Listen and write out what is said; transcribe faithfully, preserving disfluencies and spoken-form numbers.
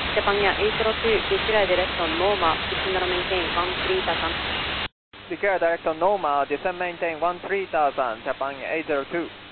Japannya eight zero two, declare direction normal, descend and maintain one three thousand. Declare direction normal, descend maintain one three thousand, Japan eight zero two.